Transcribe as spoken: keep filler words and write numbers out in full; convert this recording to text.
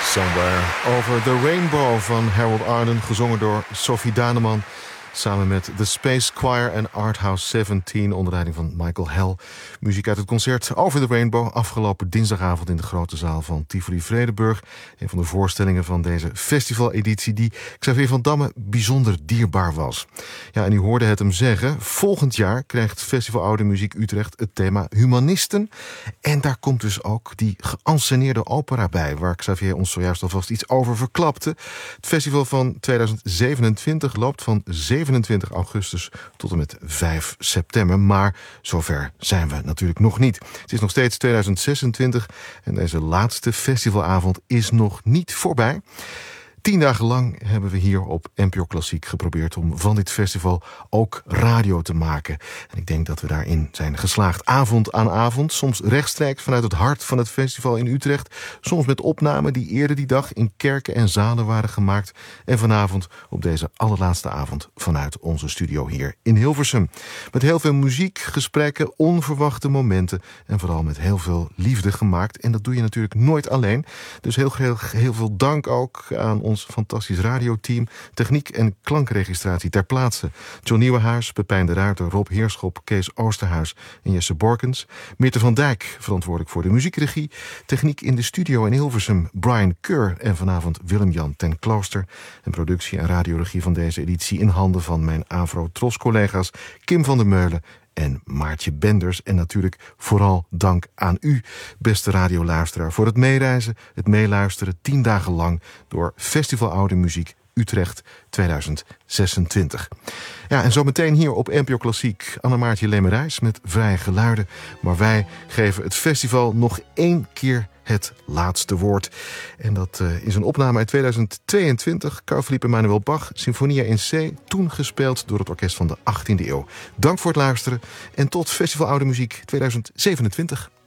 Somewhere Over the Rainbow van Harold Arden, gezongen door Sophie Daneman, samen met The Space Choir en Arthouse zeventien onder leiding van Michael Hell. Muziek uit het concert Over the Rainbow, afgelopen dinsdagavond in de grote zaal van Tivoli Vredenburg. Een van de voorstellingen van deze festivaleditie die Xavier van Damme bijzonder dierbaar was. Ja, en u hoorde het hem zeggen, volgend jaar krijgt Festival Oude Muziek Utrecht het thema Humanisten. En daar komt dus ook die geanceneerde opera bij, waar Xavier ons zojuist alvast iets over verklapte. Het festival van tweeduizend zevenentwintig loopt van zevenentwintig augustus tot en met vijf september. Maar zover zijn we natuurlijk nog niet. Het is nog steeds tweeduizend zesentwintig en deze laatste festivalavond is nog niet voorbij. Tien dagen lang hebben we hier op N P O Klassiek geprobeerd om van dit festival ook radio te maken. En ik denk dat we daarin zijn geslaagd, avond aan avond. Soms rechtstreeks vanuit het hart van het festival in Utrecht. Soms met opnamen die eerder die dag in kerken en zalen waren gemaakt. En vanavond op deze allerlaatste avond vanuit onze studio hier in Hilversum. Met heel veel muziek, gesprekken, onverwachte momenten. En vooral met heel veel liefde gemaakt. En dat doe je natuurlijk nooit alleen. Dus heel, heel, heel veel dank ook aan ons ons fantastisch radioteam, techniek en klankregistratie ter plaatse. John Nieuwenhuis, Pepijn de Ruiter, Rob Heerschop, Kees Oosterhuis en Jesse Borkens. Meerte van Dijk, verantwoordelijk voor de muziekregie. Techniek in de studio in Hilversum, Brian Keur en vanavond Willem-Jan ten Klooster. En productie en radioregie van deze editie in handen van mijn Avro-Tros-collega's Kim van der Meulen en Maartje Benders. En natuurlijk vooral dank aan u, beste radioluisteraar, voor het meereizen, het meeluisteren tien dagen lang door Festival Oude Muziek Utrecht tweeduizend zesentwintig. Ja, en zometeen hier op N P O Klassiek Anne-Maartje Lemerijs met Vrije Geluiden. Maar wij geven het festival nog één keer het laatste woord. En dat uh, is een opname uit tweeduizend tweeëntwintig. Carl Philipp Emanuel Bach, Sinfonia in C, toen gespeeld door het orkest van de achttiende eeuw. Dank voor het luisteren en tot Festival Oude Muziek tweeduizend zevenentwintig.